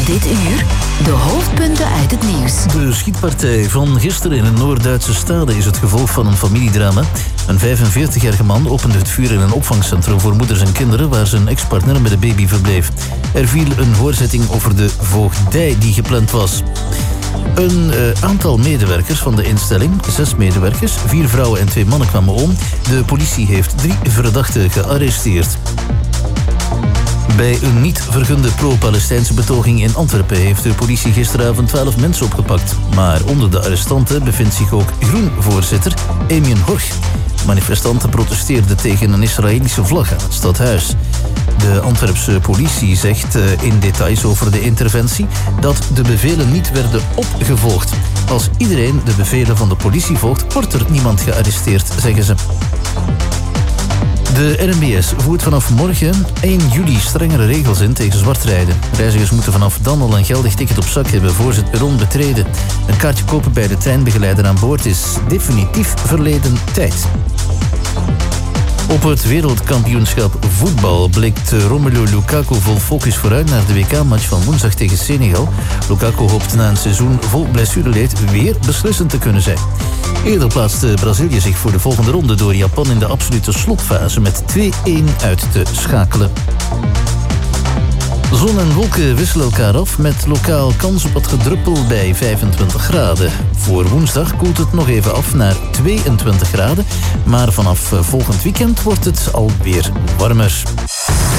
Dit uur de hoofdpunten uit het nieuws. De schietpartij van gisteren in een Noord-Duitse stade is het gevolg van een familiedrama. Een 45-jarige man opende het vuur in een opvangcentrum voor moeders en kinderen waar zijn ex-partner met een baby verbleef. Er viel een hoorzitting over de voogdij die gepland was. Een aantal medewerkers van de instelling, 6 medewerkers, 4 vrouwen en 2 mannen kwamen om. De politie heeft 3 verdachten gearresteerd. Bij een niet vergunde pro-Palestijnse betoging in Antwerpen heeft de politie gisteravond 12 mensen opgepakt. Maar onder de arrestanten bevindt zich ook Groen-voorzitter Emien Horch. Manifestanten protesteerden tegen een Israëlische vlag aan het stadhuis. De Antwerpse politie zegt in details over de interventie dat de bevelen niet werden opgevolgd. Als iedereen de bevelen van de politie volgt, wordt er niemand gearresteerd, zeggen ze. De RMBS voert vanaf morgen 1 juli strengere regels in tegen zwartrijden. Reizigers moeten vanaf dan al een geldig ticket op zak hebben voor ze het perron betreden. Een kaartje kopen bij de treinbegeleider aan boord is definitief verleden tijd. Op het wereldkampioenschap voetbal blikt Romelu Lukaku vol focus vooruit naar de WK-match van woensdag tegen Senegal. Lukaku hoopt na een seizoen vol blessureleed weer beslissend te kunnen zijn. Eerder plaatste Brazilië zich voor de volgende ronde door Japan in de absolute slotfase met 2-1 uit te schakelen. Zon en wolken wisselen elkaar af met lokaal kans op wat gedruppel bij 25 graden. Voor woensdag koelt het nog even af naar 22 graden. Maar vanaf volgend weekend wordt het alweer warmer.